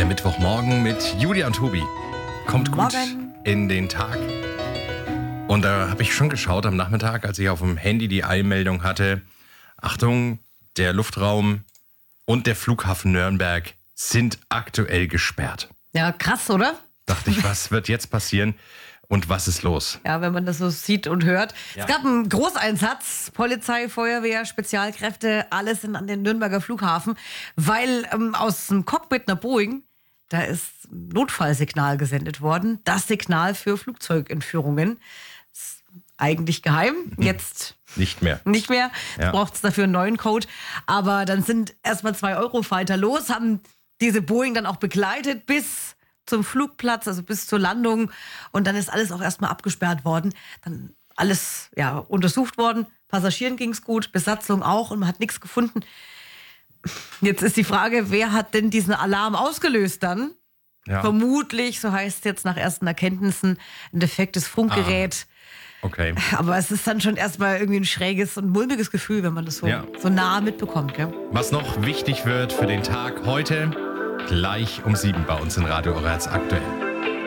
Der Mittwochmorgen mit Julia und Tobi. Kommt gut Morgen. in den Tag. Und da habe ich schon geschaut am Nachmittag, als ich auf dem Handy die Eilmeldung hatte. Achtung, der Luftraum und der Flughafen Nürnberg sind aktuell gesperrt. Ja, krass, oder? Dachte ich, was wird jetzt passieren und was ist los? Ja, wenn man das so sieht und hört. Ja. Es gab einen Großeinsatz, Polizei, Feuerwehr, Spezialkräfte, alles sind an den Nürnberger Flughafen, weil aus dem Cockpit einer Boeing, da ist ein Notfallsignal gesendet worden. Das Signal für Flugzeugentführungen. Ist eigentlich geheim, jetzt Nicht mehr. nicht mehr. Ja. Braucht es dafür einen neuen Code. Aber dann sind erstmal 2 Eurofighter los, haben diese Boeing dann auch begleitet bis zum Flugplatz, also bis zur Landung. Und dann ist alles auch erstmal abgesperrt worden. Dann alles untersucht worden. Passagieren ging es gut, Besatzung auch und man hat nichts gefunden. Jetzt ist die Frage, wer hat denn diesen Alarm ausgelöst dann? Ja. Vermutlich, so heißt es jetzt nach ersten Erkenntnissen, ein defektes Funkgerät. Okay. Aber es ist dann schon erstmal irgendwie ein schräges und mulmiges Gefühl, wenn man das so nah mitbekommt. Gell? Was noch wichtig wird für den Tag heute, gleich um 7 bei uns in Radio Oretz aktuell.